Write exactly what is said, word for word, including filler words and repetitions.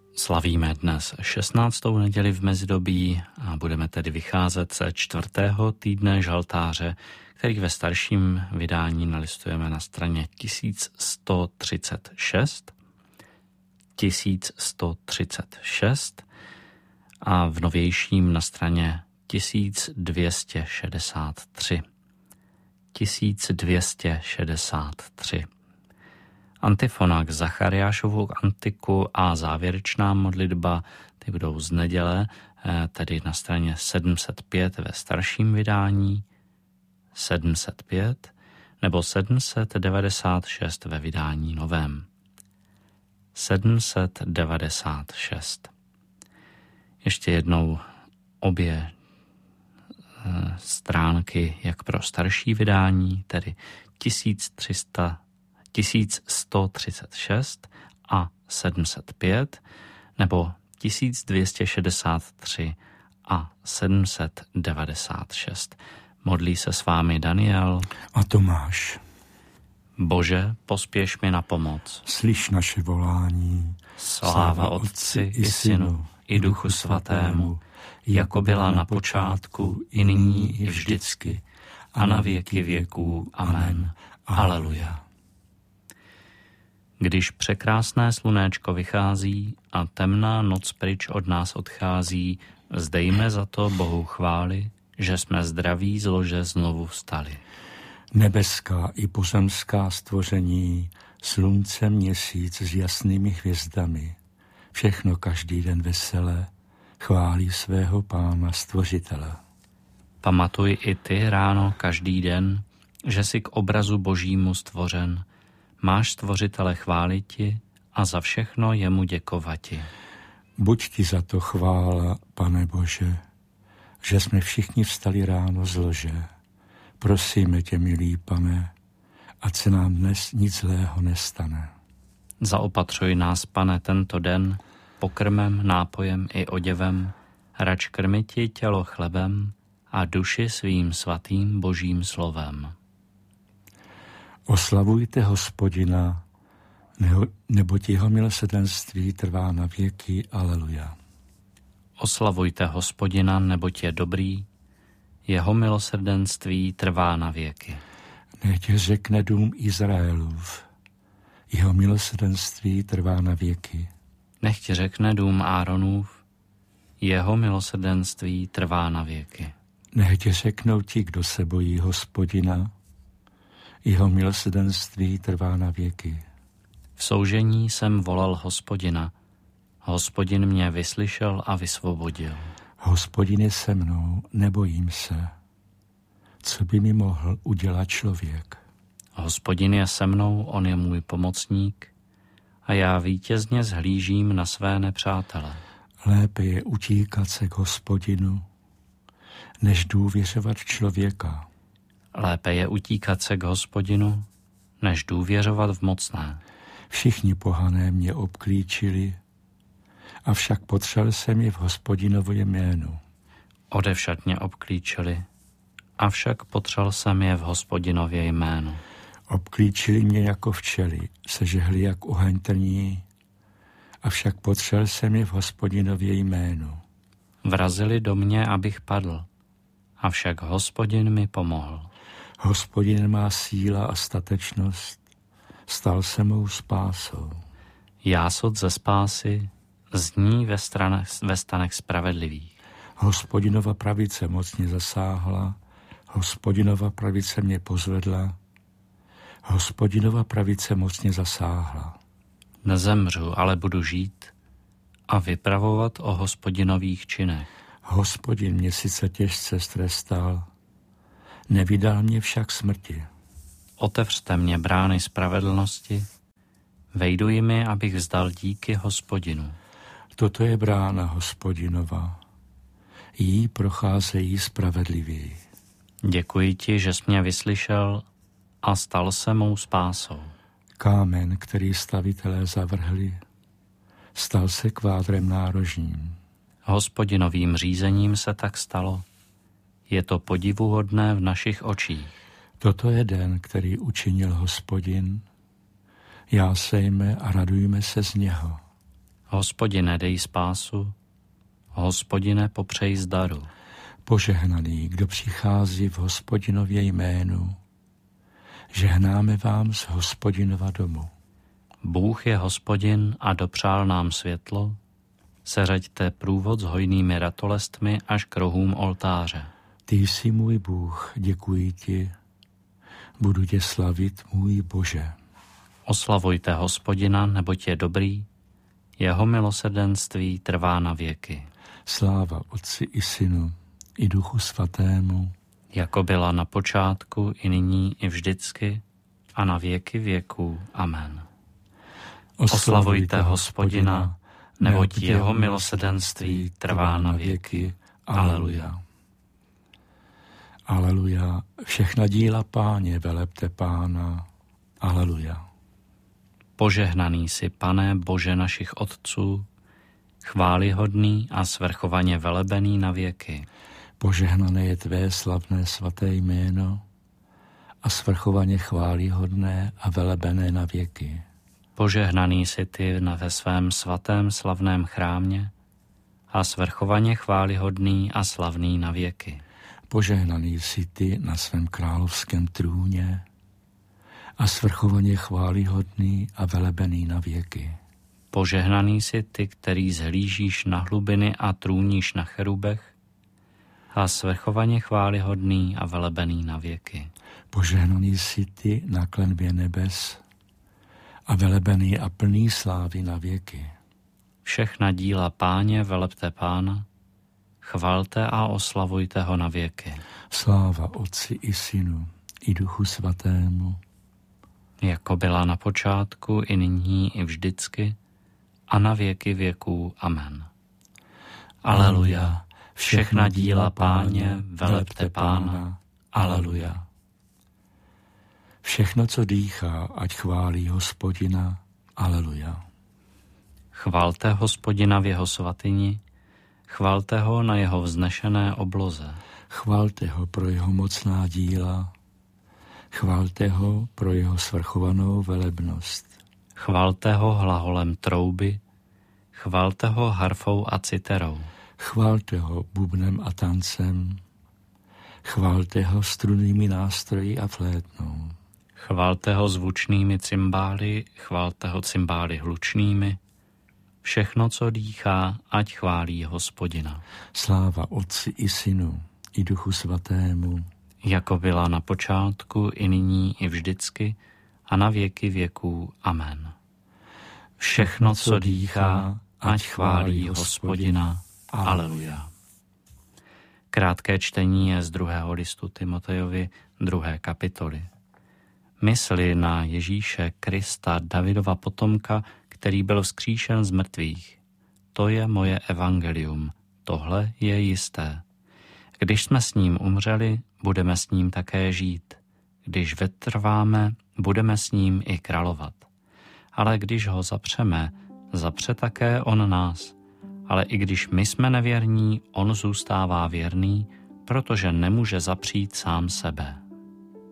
Slavíme dnes šestnáctou neděli v mezidobí a budeme tedy vycházet ze čtvrtého týdne žaltáře, který ve starším vydání nalistujeme na straně tisíc sto třicet šest, tisíc sto třicet šest a v novějším na straně tisíc dvě stě šedesát tři. tisíc dvě stě šedesát tři. Antifona k Zachariášovu antiku a závěrečná modlitba, ty budou z neděle, tedy na straně sedm set pět ve starším vydání, sedm set pět nebo sedm set devadesát šest ve vydání novém. sedm set devadesát šest. Ještě jednou obě stránky, jak pro starší vydání, tedy tisíc sto třicet šest a sedm set pět, nebo tisíc dvě stě šedesát tři a sedm set devadesát šest. Modlí se s vámi Daniel a Tomáš. Bože, pospěš mi na pomoc. Slyš naše volání. Sláva Otci i Synu i Duchu Svatému, jako byla na počátku, i nyní, i vždycky, a na věky věků. Amen. Haleluja. Když překrásné slunéčko vychází a temná noc pryč od nás odchází, vzdejme za to Bohu chvály, že jsme zdraví z lože znovu vstali. Nebeská i pozemská stvoření, slunce, měsíc s jasnými hvězdami, všechno každý den veselé chválí svého Pána Stvořitele. Pamatuj i ty ráno každý den, že jsi k obrazu Božímu stvořen. Máš Stvořitele chváliti a za všechno jemu děkovati. Buď ti za to chvála, Pane Bože, že jsme všichni vstali ráno z lože. Prosíme tě, milý Pane, ať se nám dnes nic zlého nestane. Zaopatřuj nás, Pane, tento den pokrmem, nápojem i oděvem, rač krmiti tělo chlebem a duši svým svatým Božím slovem. Oslavujte Hospodina, neboť jeho milosrdenství trvá na věky. Aleluja. Oslavujte Hospodina, neboť je dobrý, jeho milosrdenství trvá na věky. Nechť řekne dům Izraelův, jeho milosrdenství trvá na věky. Nechť řekne dům Áronův, jeho milosrdenství trvá na věky. Nechť řeknou ti, kdo se bojí Hospodina, jeho milosrdenství trvá na věky. V soužení jsem volal Hospodina, Hospodin mě vyslyšel a vysvobodil. Hospodin je se mnou, nebojím se. Co by mi mohl udělat člověk? Hospodin je se mnou, on je můj pomocník a já vítězně zhlížím na své nepřátele. Lépe je utíkat se k Hospodinu, než důvěřovat člověka. Lépe je utíkat se k Hospodinu, než důvěřovat v mocné. Všichni pohané mě obklíčili, avšak potřel jsem je v Hospodinovo jménu. Odevšad mě obklíčili, avšak potřel jsem je v Hospodinově jménu. Obklíčili mě jako včely, sežehli jak oheň trní, avšak potřel jsem je v Hospodinově jménu. Vrazili do mě, abych padl, avšak Hospodin mi pomohl. Hospodin má síla a statečnost, stal se mou spásou. Jásot ze spásy zní ve, stranech, ve stanech spravedlivých. Hospodinova pravice mocně zasáhla, Hospodinova pravice mě pozvedla, Hospodinova pravice mocně zasáhla. Nezemřu, ale budu žít a vypravovat o Hospodinových činech. Hospodin mě sice těžce strestal, nevydal mě však smrti. Otevřte mě brány spravedlnosti, vejdu jimi, abych vzdal díky Hospodinu. Toto je brána Hospodinova, jí procházejí spravedliví. Děkuji ti, že jsi mě vyslyšel a stal se mou spásou. Kámen, který stavitelé zavrhli, stal se kvádrem nárožním. Hospodinovým řízením se tak stalo. Je to podivuhodné v našich očích. Toto je den, který učinil Hospodin. Jásejme a radujme se z něho. Hospodine, dej spásu, Hospodine, popřej zdaru. Požehnaný, kdo přichází v Hospodinově jménu, žehnáme vám z Hospodinova domu. Bůh je Hospodin a dopřál nám světlo, seřaďte průvod s hojnými ratolestmi až k rohům oltáře. Ty jsi můj Bůh, děkuji ti, budu tě slavit, můj Bože. Oslavujte Hospodina, neboť je dobrý, jeho milosrdenství trvá na věky. Sláva Otci i Synu, i Duchu Svatému, jako byla na počátku, i nyní, i vždycky, a na věky věků. Amen. Oslavujte Hospodina, neboť jeho milosrdenství trvá na věky. Aleluja. Aleluja. Všechna díla Páně, velepte Pána. Aleluja. Požehnaný si, Pane, Bože našich otců, chválihodný a svrchovaně velebený na věky. Požehnané je tvé slavné svaté jméno a svrchovaně chválihodné a velebené na věky. Požehnaný si ty na ve svém svatém slavném chrámě a svrchovaně chválihodný a slavný na věky. Požehnaný si ty na svém královském trůně a svrchovaně chválihodný a velebený na věky. Požehnaný si ty, který zhlížíš na hlubiny a trůníš na cherubech a svrchovaně chválihodný a velebený na věky. Požehnaný si ty na klenbě nebes a velebený a plný slávy na věky. Všechna díla Páně, velepte Pána, chvalte a oslavujte ho na věky. Sláva Otci i Synu, i Duchu Svatému, jako byla na počátku, i nyní, i vždycky, a na věky věků. Amen. Aleluja. Všechna díla Páně, velepte Pána. Aleluja. Všechno, co dýchá, ať chválí Hospodina. Aleluja. Chvalte Hospodina v jeho svatyni, chvalte ho na jeho vznešené obloze. Chvalte ho pro jeho mocná díla, chvalte ho pro jeho svrchovanou velebnost. Chvalte ho hlaholem trouby, chvalte ho harfou a citerou. Chvalte ho bubnem a tancem, chvalte ho strunnými nástroji a flétnou. Chvalte ho zvučnými cymbály, chvalte ho cymbály hlučnými. Všechno, co dýchá, ať chválí Hospodina. Sláva Otci i Synu, i Duchu Svatému, jako byla na počátku, i nyní, i vždycky, a na věky věků. Amen. Všechno, co dýchá, ať chválí Hospodina. Aleluja. Krátké čtení je z druhého listu Timotejovi, druhé kapitoly. Mysli na Ježíše Krista, Davidova potomka, který byl vzkříšen z mrtvých. To je moje evangelium, tohle je jisté. Když jsme s ním umřeli, budeme s ním také žít. Když vytrváme, budeme s ním i královat. Ale když ho zapřeme, zapře také on nás. Ale i když my jsme nevěrní, on zůstává věrný, protože nemůže zapřít sám sebe.